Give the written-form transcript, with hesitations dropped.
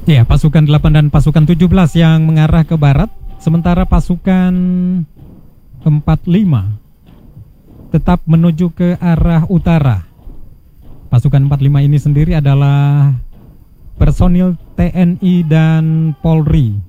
Ya, pasukan 8 dan pasukan 17 yang mengarah ke barat, sementara pasukan 45 tetap menuju ke arah utara. Pasukan 45 ini sendiri adalah personil TNI dan Polri.